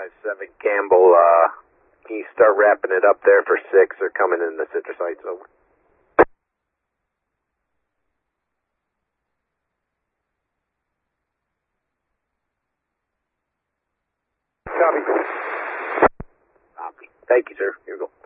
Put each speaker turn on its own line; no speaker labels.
5-7 Campbell, can you start wrapping it up there for 6? They're coming in the citrus heights, over.
Copy.
Copy. Thank you, sir. Here we go.